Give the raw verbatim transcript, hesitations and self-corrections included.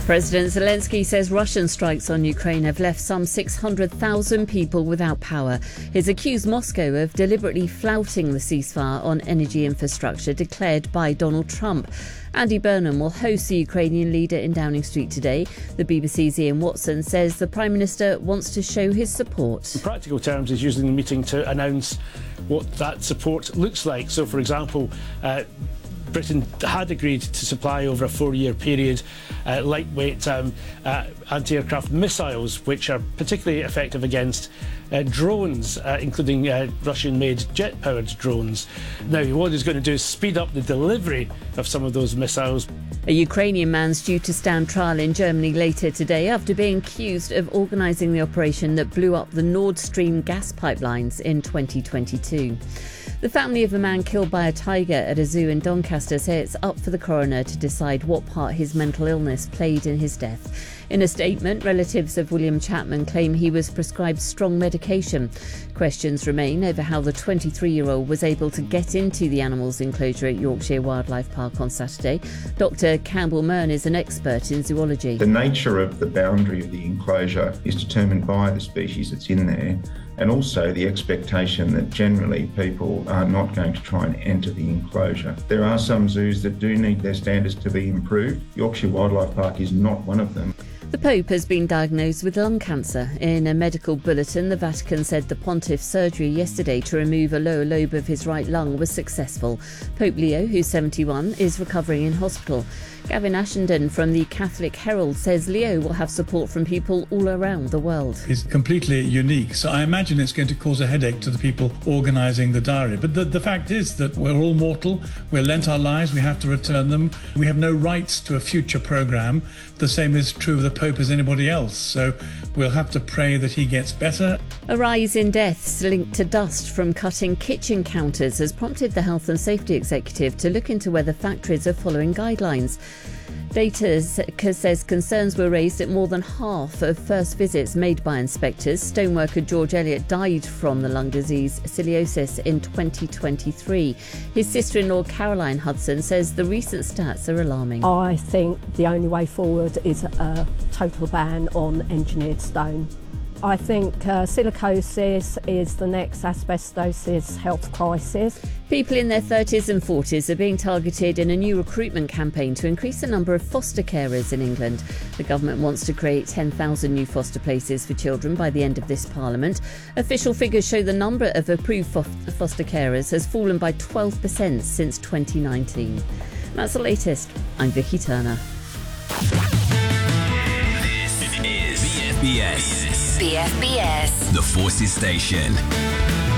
President Zelensky says Russian strikes on Ukraine have left some six hundred thousand people without power. He's accused Moscow of deliberately flouting the ceasefire on energy infrastructure declared by Donald Trump. Andy Burnham will host the Ukrainian leader in Downing Street today. The B B C's Ian Watson says the Prime Minister wants to show his support. In practical terms, he's using the meeting to announce what that support looks like. So, for example, uh, Britain had agreed to supply over a four-year period uh, lightweight um, uh, anti-aircraft missiles, which are particularly effective against uh, drones, uh, including uh, Russian-made jet-powered drones. Now, what he's going to do is speed up the delivery of some of those missiles. A Ukrainian man's due to stand trial in Germany later today after being accused of organising the operation that blew up the Nord Stream gas pipelines in twenty twenty-two. The family of a man killed by a tiger at a zoo in Doncaster say it's up for the coroner to decide what part his mental illness played in his death. In a statement, relatives of William Chapman claim he was prescribed strong medication. Questions remain over how the twenty-three-year-old was able to get into the animals enclosure at Yorkshire Wildlife Park on Saturday. Doctor Campbell Mern is an expert in zoology. The nature of the boundary of the enclosure is determined by the species that's in there, and also the expectation that generally people are not going to try and enter the enclosure. There are some zoos that do need their standards to be improved. Yorkshire Wildlife Park is not one of them. The Pope has been diagnosed with lung cancer. In a medical bulletin, the Vatican said the pontiff's surgery yesterday to remove a lower lobe of his right lung was successful. Pope Leo, who's seventy-one, is recovering in hospital. Gavin Ashenden from the Catholic Herald says Leo will have support from people all around the world. It's completely unique, so I imagine it's going to cause a headache to the people organising the diary. But the, the fact is that we're all mortal, we're lent our lives, we have to return them. We have no rights to a future programme. The same is true of the Pope as anybody else, so we'll have to pray that he gets better. A rise in deaths linked to dust from cutting kitchen counters has prompted the Health and Safety Executive to look into whether factories are following guidelines. Data says concerns were raised at more than half of first visits made by inspectors. Stoneworker George Elliott died from the lung disease cilicosis in twenty twenty-three. His sister-in-law Caroline Hudson says the recent stats are alarming. I think the only way forward is a total ban on engineered stone. I think uh, silicosis is the next asbestosis health crisis. People in their thirties and forties are being targeted in a new recruitment campaign to increase the number of foster carers in England. The government wants to create ten thousand new foster places for children by the end of this Parliament. Official figures show the number of approved foster carers has fallen by twelve percent since twenty nineteen. That's the latest. I'm Vicky Turner. This is B F B S. B F B S. The Forces Station.